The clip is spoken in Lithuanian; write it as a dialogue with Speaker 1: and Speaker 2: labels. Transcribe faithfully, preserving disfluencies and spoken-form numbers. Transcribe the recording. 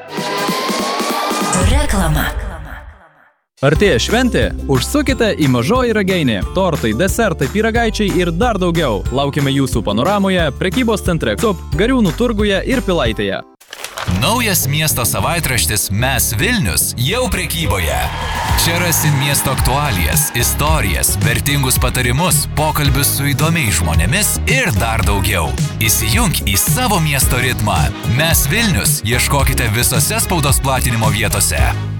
Speaker 1: Reklama.
Speaker 2: Artėja šventė? Užsukite į Mažoji Ragainė. Tortai, desertai, pyragaičiai ir dar daugiau. Laukiame jūsų panoramoje, prekybos centre Cup, Gariūnų turguje ir Pilaitėje.
Speaker 3: Naujas miesto savaitraštis Mes Vilnius jau prekyboje. Čia rasi miesto aktualijas, istorijas, vertingus patarimus, pokalbius su įdomiais žmonėmis ir dar daugiau. Įsijunk į savo miesto ritmą. Mes Vilnius ieškokite visose spaudos platinimo vietose.